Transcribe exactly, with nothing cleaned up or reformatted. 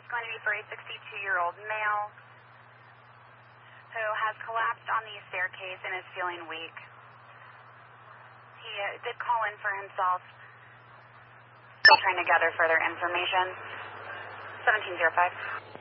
going to be for a sixty-two-year-old male who has collapsed on the staircase and is feeling weak. He uh, did call in for himself. Still trying to gather further information. seventeen oh five.